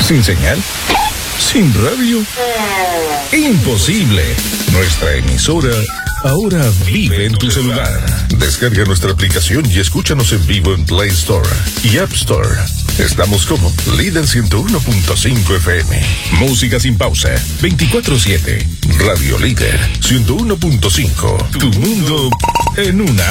¿Sin señal? ¿Sin radio? Imposible. Nuestra emisora ahora vive en tu celular. Descarga nuestra aplicación y escúchanos en vivo en Play Store y App Store. Estamos como Líder 101.5 FM. Música sin pausa, 24/7. Radio Líder 101.5. Tu mundo en una